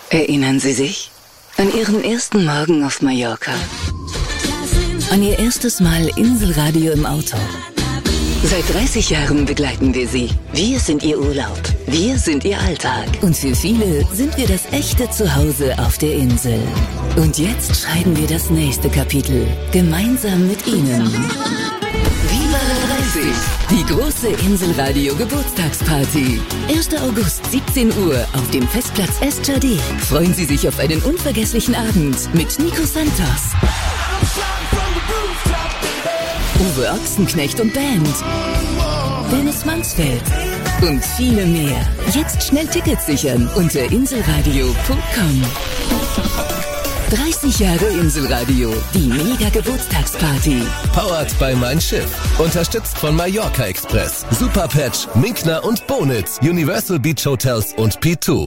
Erinnern Sie sich an Ihren ersten Morgen auf Mallorca? An Ihr erstes Mal Inselradio im Auto? Seit 30 Jahren begleiten wir Sie. Wir sind Ihr Urlaub. Wir sind Ihr Alltag. Und für viele sind wir das echte Zuhause auf der Insel. Und jetzt schreiben wir das nächste Kapitel. Gemeinsam mit Ihnen. Viva la 30! Die große Inselradio Geburtstagsparty. 1. August, 17 Uhr auf dem Festplatz Estjardé. Freuen Sie sich auf einen unvergesslichen Abend mit Nico Santos, Uwe Ochsenknecht und Band, Dennis Mansfeld und viele mehr. Jetzt schnell Tickets sichern unter inselradio.com. 30 Jahre Inselradio, die Mega-Geburtstagsparty. Powered by Mein Schiff. Unterstützt von Mallorca Express, Superpatch, Minkner und Bonitz, Universal Beach Hotels und P2.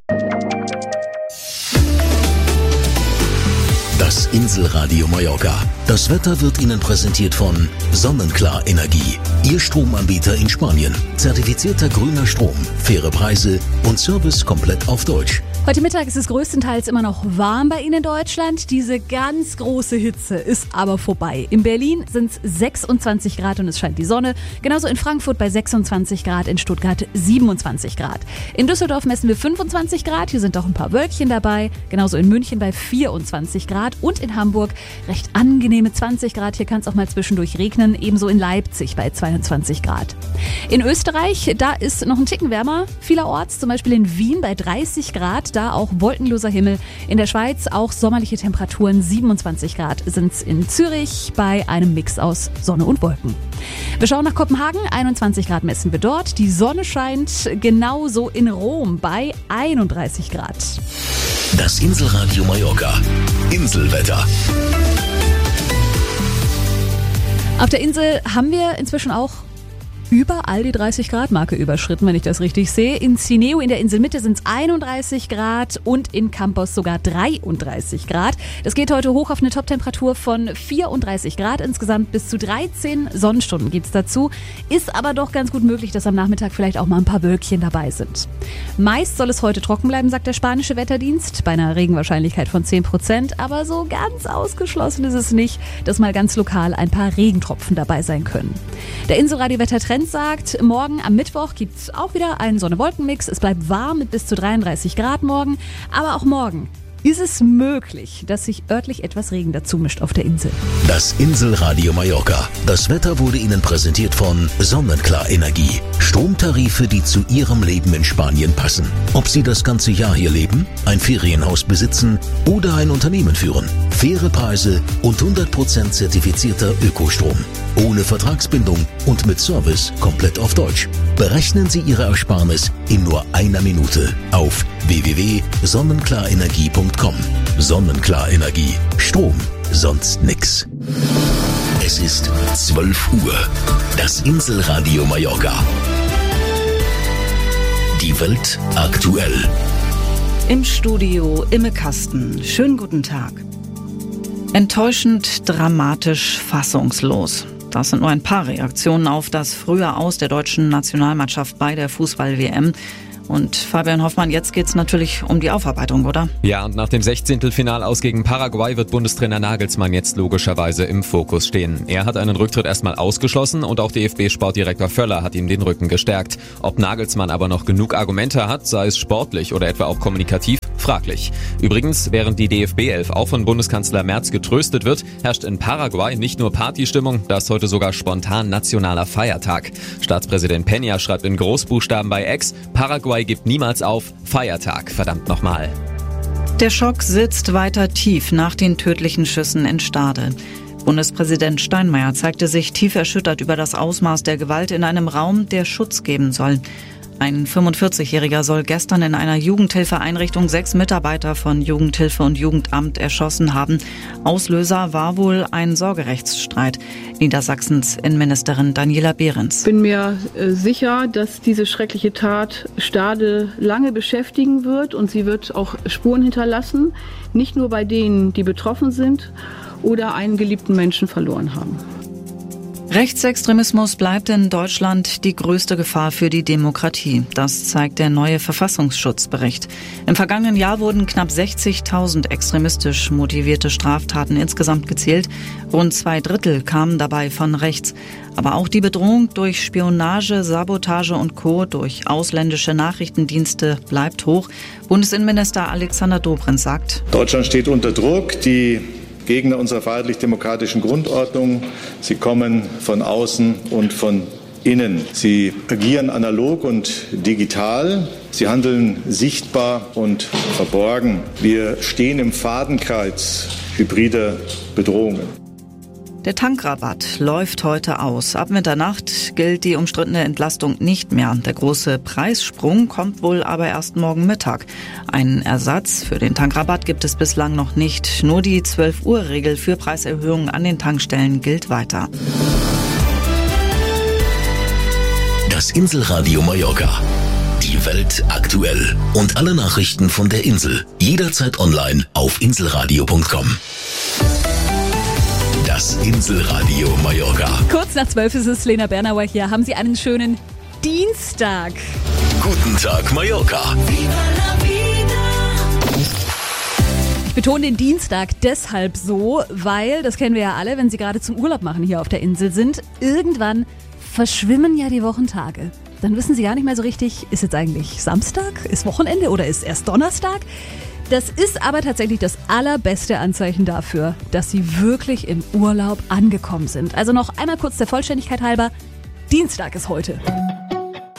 Das Inselradio Mallorca. Das Wetter wird Ihnen präsentiert von Sonnenklar Energie. Ihr Stromanbieter in Spanien. Zertifizierter grüner Strom, faire Preise und Service komplett auf Deutsch. Heute Mittag ist es größtenteils immer noch warm bei Ihnen in Deutschland. Diese ganz große Hitze ist aber vorbei. In Berlin sind es 26 Grad und es scheint die Sonne. Genauso in Frankfurt bei 26 Grad, in Stuttgart 27 Grad. In Düsseldorf messen wir 25 Grad, hier sind auch ein paar Wölkchen dabei. Genauso in München bei 24 Grad und in Hamburg recht angenehme 20 Grad. Hier kann es auch mal zwischendurch regnen, ebenso in Leipzig bei 22 Grad. In Österreich, da ist noch ein Ticken wärmer vielerorts, zum Beispiel in Wien bei 30 Grad. Da auch wolkenloser Himmel. In der Schweiz auch sommerliche Temperaturen. 27 Grad sind es in Zürich bei einem Mix aus Sonne und Wolken. Wir schauen nach Kopenhagen. 21 Grad messen wir dort. Die Sonne scheint genauso in Rom bei 31 Grad. Das Inselradio Mallorca. Inselwetter. Auf der Insel haben wir inzwischen auch überall die 30-Grad-Marke überschritten, wenn ich das richtig sehe. In Cineo in der Inselmitte sind es 31 Grad und in Campos sogar 33 Grad. Das geht heute hoch auf eine Toptemperatur von 34 Grad. Insgesamt bis zu 13 Sonnenstunden gibt es dazu. Ist aber doch ganz gut möglich, dass am Nachmittag vielleicht auch mal ein paar Wölkchen dabei sind. Meist soll es heute trocken bleiben, sagt der spanische Wetterdienst, bei einer Regenwahrscheinlichkeit von 10%. Aber so ganz ausgeschlossen ist es nicht, dass mal ganz lokal ein paar Regentropfen dabei sein können. Der Inselradio-Wettertrend sagt, morgen am Mittwoch gibt es auch wieder einen Sonne-Wolken-Mix. Es bleibt warm mit bis zu 33 Grad morgen. Aber auch morgen ist es möglich, dass sich örtlich etwas Regen dazu mischt auf der Insel. Das Inselradio Mallorca. Das Wetter wurde Ihnen präsentiert von Sonnenklar Energie. Stromtarife, die zu Ihrem Leben in Spanien passen. Ob Sie das ganze Jahr hier leben, ein Ferienhaus besitzen oder ein Unternehmen führen. Faire Preise und 100% zertifizierter Ökostrom. Ohne Vertragsbindung und mit Service komplett auf Deutsch. Berechnen Sie Ihre Ersparnis in nur einer Minute auf www.sonnenklarenergie.com. Sonnenklar Energie. Strom, sonst nix. Es ist 12 Uhr. Das Inselradio Mallorca. Die Welt aktuell. Im Studio Imme Kasten. Schönen guten Tag. Enttäuschend, dramatisch, fassungslos. Das sind nur ein paar Reaktionen auf das frühe Aus der deutschen Nationalmannschaft bei der Fußball-WM. Und Fabian Hoffmann, jetzt geht's natürlich um die Aufarbeitung, oder? Ja, und nach dem 16. Aus gegen Paraguay wird Bundestrainer Nagelsmann jetzt logischerweise im Fokus stehen. Er hat einen Rücktritt erstmal ausgeschlossen und auch DFB-Sportdirektor Völler hat ihm den Rücken gestärkt. Ob Nagelsmann aber noch genug Argumente hat, sei es sportlich oder etwa auch kommunikativ, fraglich. Übrigens, während die DFB-11 auch von Bundeskanzler Merz getröstet wird, herrscht in Paraguay nicht nur Partystimmung, da ist heute sogar spontan nationaler Feiertag. Staatspräsident Peña schreibt in Großbuchstaben bei X, Paraguay gibt niemals auf, Feiertag, verdammt nochmal. Der Schock sitzt weiter tief nach den tödlichen Schüssen in Stade. Bundespräsident Steinmeier zeigte sich tief erschüttert über das Ausmaß der Gewalt in einem Raum, der Schutz geben soll. Ein 45-Jähriger soll gestern in einer Jugendhilfeeinrichtung 6 Mitarbeiter von Jugendhilfe und Jugendamt erschossen haben. Auslöser war wohl ein Sorgerechtsstreit. Niedersachsens Innenministerin Daniela Behrens. Ich bin mir sicher, dass diese schreckliche Tat Stade lange beschäftigen wird und sie wird auch Spuren hinterlassen. Nicht nur bei denen, die betroffen sind oder einen geliebten Menschen verloren haben. Rechtsextremismus bleibt in Deutschland die größte Gefahr für die Demokratie. Das zeigt der neue Verfassungsschutzbericht. Im vergangenen Jahr wurden knapp 60.000 extremistisch motivierte Straftaten insgesamt gezählt. Rund 2/3 kamen dabei von rechts. Aber auch die Bedrohung durch Spionage, Sabotage und Co. durch ausländische Nachrichtendienste bleibt hoch. Bundesinnenminister Alexander Dobrindt sagt: Deutschland steht unter Druck. Die Gegner unserer freiheitlich-demokratischen Grundordnung, sie kommen von außen und von innen. Sie agieren analog und digital. Sie handeln sichtbar und verborgen. Wir stehen im Fadenkreuz hybrider Bedrohungen. Der Tankrabatt läuft heute aus. Ab Mitternacht gilt die umstrittene Entlastung nicht mehr. Der große Preissprung kommt wohl aber erst morgen Mittag. Einen Ersatz für den Tankrabatt gibt es bislang noch nicht. Nur die 12-Uhr-Regel für Preiserhöhungen an den Tankstellen gilt weiter. Das Inselradio Mallorca. Die Welt aktuell. Und alle Nachrichten von der Insel. Jederzeit online auf inselradio.com. Das Inselradio Mallorca. Kurz nach 12 ist es, Lena Bernauer hier. Haben Sie einen schönen Dienstag. Guten Tag, Mallorca. Ich betone den Dienstag deshalb so, weil, das kennen wir ja alle, wenn Sie gerade zum Urlaub machen hier auf der Insel sind, irgendwann verschwimmen ja die Wochentage. Dann wissen Sie gar nicht mehr so richtig, ist jetzt eigentlich Samstag, ist Wochenende oder ist erst Donnerstag? Das ist aber tatsächlich das allerbeste Anzeichen dafür, dass Sie wirklich im Urlaub angekommen sind. Also noch einmal kurz der Vollständigkeit halber, Dienstag ist heute.